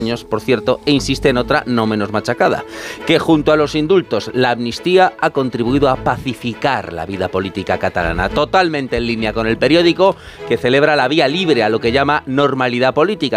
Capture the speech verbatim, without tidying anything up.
años, por cierto, e insiste en otra no menos machacada, que junto a los indultos, la amnistía ha contribuido a pacificar la vida política catalana, totalmente en línea con El Periódico, que celebra la vía libre a lo que llama normalidad política.